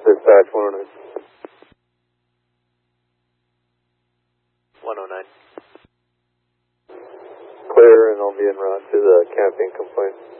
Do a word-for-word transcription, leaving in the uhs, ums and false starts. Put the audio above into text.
dispatch one oh nine. one oh nine. Clear, and I'll be en route to the camping complaint.